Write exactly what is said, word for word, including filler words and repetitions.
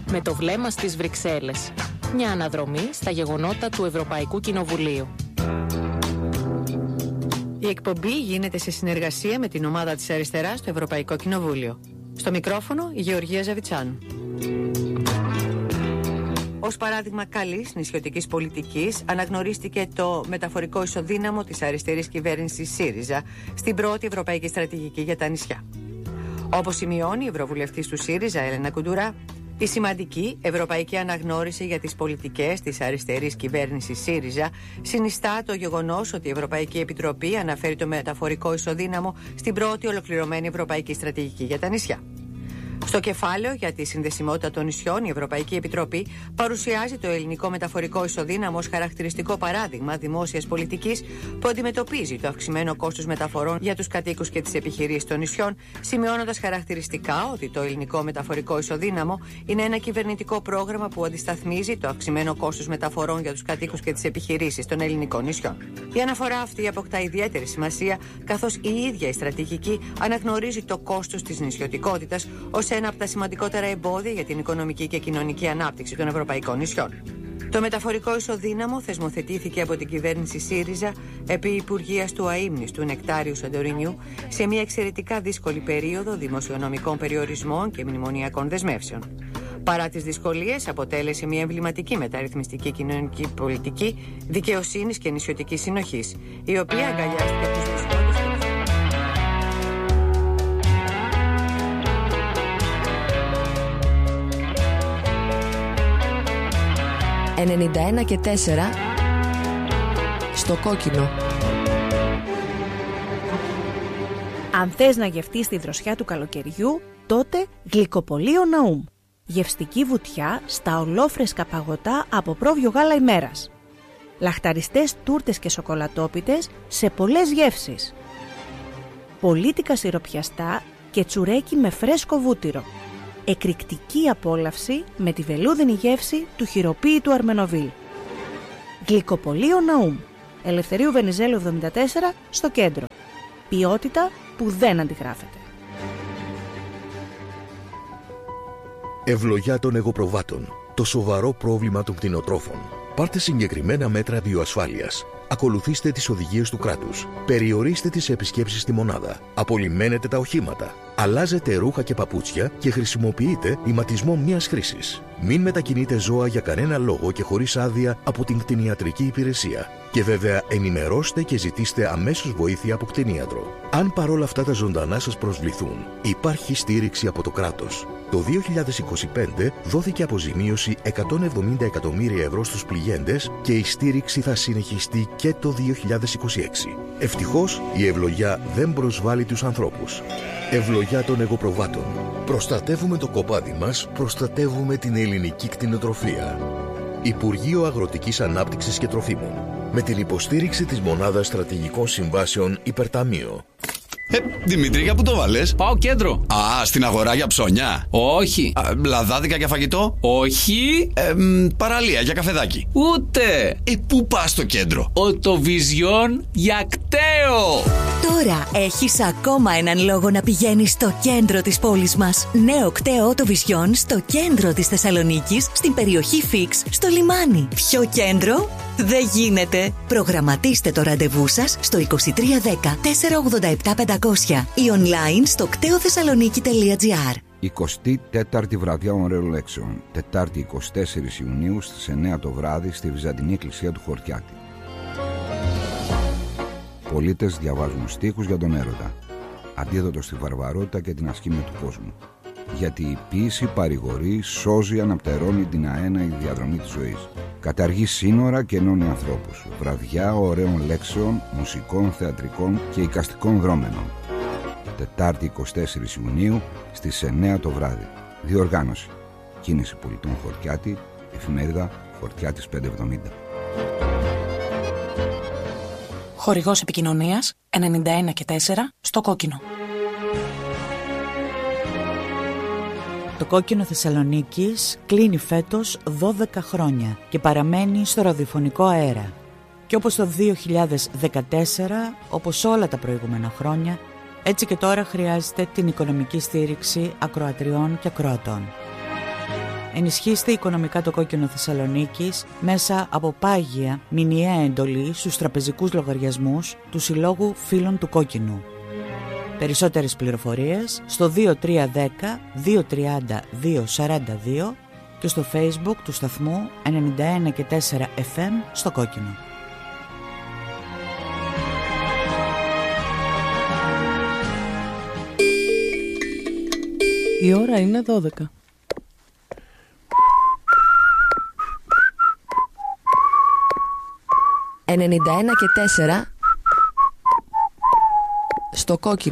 με το βλέμμα στις Βρυξέλλες. Μια αναδρομή στα γεγονότα του Ευρωπαϊκού Κοινοβουλίου. Η εκπομπή γίνεται σε συνεργασία με την ομάδα της Αριστεράς στο Ευρωπαϊκό Κοινοβούλιο. Στο μικρόφωνο η Γεωργία Ζαβιτσάνου. Ως παράδειγμα καλής νησιωτικής πολιτικής αναγνωρίστηκε το μεταφορικό ισοδύναμο της αριστερής κυβέρνησης ΣΥΡΙΖΑ στην πρώτη ευρωπαϊκή στρατηγική για τα νησιά. Όπως σημειώνει η ευρωβουλευτής του ΣΥΡΙΖΑ Έλενα Κουντουρά, η σημαντική ευρωπαϊκή αναγνώριση για τις πολιτικές της αριστερής κυβέρνησης ΣΥΡΙΖΑ συνιστά το γεγονός ότι η Ευρωπαϊκή Επιτροπή αναφέρει το μεταφορικό ισοδύναμο στην πρώτη ολοκληρωμένη ευρωπαϊκή στρατηγική για τα νησιά. Στο κεφάλαιο για τη συνδεσιμότητα των νησιών, η Ευρωπαϊκή Επιτροπή παρουσιάζει το ελληνικό μεταφορικό ισοδύναμο ως χαρακτηριστικό παράδειγμα δημόσιας πολιτικής που αντιμετωπίζει το αυξημένο κόστος μεταφορών για τους κατοίκους και τις επιχειρήσεις των νησιών, σημειώνοντας χαρακτηριστικά ότι το ελληνικό μεταφορικό ισοδύναμο είναι ένα κυβερνητικό πρόγραμμα που αντισταθμίζει το αυξημένο κόστος μεταφορών για τους κατοίκους και τις επιχειρήσεις των ελληνικών νησιών. Η αναφορά αυτή αποκτά ιδιαίτερη σημασία, καθώς η ίδια η στρατηγική αναγνωρίζει το κόστος της νησιωτικότητας ως ένα από τα σημαντικότερα εμπόδια για την οικονομική και κοινωνική ανάπτυξη των ευρωπαϊκών νησιών. Το μεταφορικό ισοδύναμο θεσμοθετήθηκε από την κυβέρνηση ΣΥΡΙΖΑ επί υπουργείας του αείμνηστου Νεκτάριου Σαντορινιού σε μια εξαιρετικά δύσκολη περίοδο δημοσιονομικών περιορισμών και μνημονιακών δεσμεύσεων. Παρά τις δυσκολίες, αποτέλεσε μια εμβληματική μεταρρυθμιστική κοινωνική πολιτική δικαιοσύνης και νησιωτικής συνοχής, η οποία αγκαλιάστηκε από τους νησιώτες. ενενήντα ένα και τέσσερα στο κόκκινο. Αν θες να γευτείς τη δροσιά του καλοκαιριού, τότε Γλυκοπωλείο Ναούμ. Γευστική βουτιά στα ολόφρεσκα παγωτά από πρόβιο γάλα ημέρας. Λαχταριστές τούρτες και σοκολατόπιτες σε πολλές γεύσεις. Πολίτικα σιροπιαστά και τσουρέκι με φρέσκο βούτυρο. Εκρηκτική απόλαυση με τη βελούδινη γεύση του χειροποίητου Αρμενοβίλ. Γλυκοπωλείο Ναούμ. Ελευθερίου Βενιζέλου εβδομήντα τέσσερα στο κέντρο. Ποιότητα που δεν αντιγράφεται. Ευλογιά των εγωπροβάτων. Το σοβαρό πρόβλημα των κτηνοτρόφων. Πάρτε συγκεκριμένα μέτρα βιοασφάλειας. Ακολουθήστε τις οδηγίες του κράτους. Περιορίστε τις επισκέψεις στη μονάδα. Απολυμμένετε τα οχήματα. Αλλάζετε ρούχα και παπούτσια και χρησιμοποιείτε ηματισμό μίας χρήσης. Μην μετακινείτε ζώα για κανένα λόγο και χωρίς άδεια από την κτηνιατρική υπηρεσία. Και βέβαια ενημερώστε και ζητήστε αμέσως βοήθεια από κτηνίατρο. Αν παρόλα αυτά τα ζωντανά σας προσβληθούν, υπάρχει στήριξη από το κράτος. Το δύο χιλιάδες είκοσι πέντε δόθηκε αποζημίωση εκατόν εβδομήντα εκατομμύρια ευρώ στους πληγέντες και η στήριξη θα συνεχιστεί και το δύο χιλιάδες είκοσι έξι. Ευτυχώς η ευλογιά δεν προσβάλλει τους ανθρώπους. Ευλογιά των εγωπροβάτων. Προστατεύουμε το κοπάδι μας, προστατεύουμε την ελληνική κτηνοτροφία. Υπουργείο Αγροτικής Ανάπτυξης και Τροφίμων. Με την υποστήριξη της Μονάδας Στρατηγικών Συμβάσεων Υπερταμείο. Ε, Δημήτρη, για πού το βάλες? Πάω κέντρο. Α, στην αγορά για ψώνια. Όχι. Α, λαδάδικα για φαγητό. Όχι. Ε, μ, παραλία για καφεδάκι. Ούτε. Ε, πού πας στο κέντρο? Οτοβιζιόν για κταίο. Τώρα έχεις ακόμα έναν λόγο να πηγαίνεις στο κέντρο της πόλης μας. Νέο κταίο Οτοβιζιόν στο κέντρο της Θεσσαλονίκης, στην περιοχή Φίξ, στο λιμάνι. Ποιο κέντρο? Δεν γίνεται. Προγραμματίστε το ραντεβού σας στο είκοσι τρία δέκα τετρακόσια ογδόντα επτά πεντακόσια ή online στο κτέοθεσσαλονίκη τελεία τζι άρ. εικοστή τέταρτη βραδιά ωραίων λέξεων. Τετάρτη εικοστή τέταρτη Ιουνίου στις εννιά το βράδυ στη Βυζαντινή Εκκλησία του Χορτιάτη. Πολίτες διαβάζουν στίχους για τον έρωτα. Αντίδοτο στη βαρβαρότητα και την ασκήμια του κόσμου. Γιατί η ποίηση παρηγορεί, σώζει, αναπτερώνει την αέναη διαδρομή της ζωής. Καταργεί σύνορα και ενώνει ανθρώπους. Βραδιά ωραίων λέξεων, μουσικών, θεατρικών και εικαστικών δρόμενων. Τετάρτη εικοστή τέταρτη Ιουνίου στις εννιά το βράδυ. Διοργάνωση. Κίνηση Πολιτών Χορτιάτη, εφημερίδα Χορτιάτης πεντακόσια εβδομήντα. Χορηγός επικοινωνίας ενενήντα ένα και τέσσερα στο κόκκινο. Το Κόκκινο Θεσσαλονίκης κλείνει φέτος δώδεκα χρόνια και παραμένει στο ραδιοφωνικό αέρα. Και όπως το δύο χιλιάδες δεκατέσσερα, όπως όλα τα προηγούμενα χρόνια, έτσι και τώρα χρειάζεται την οικονομική στήριξη ακροατριών και ακροατών. Ενισχύστε οικονομικά το Κόκκινο Θεσσαλονίκης μέσα από πάγια μηνιαία εντολή στους τραπεζικούς λογαριασμούς του Συλλόγου Φίλων του Κόκκινου. Περισσότερες πληροφορίες στο δύο τρία ένα μηδέν δύο τρία μηδέν δύο τέσσερα δύο και στο Facebook του σταθμού ενενήντα ένα και τέσσερα εφ εμ στο Κόκκινο. Η ώρα είναι δώδεκα. ενενήντα ένα και τέσσερα στο Κόκκινο.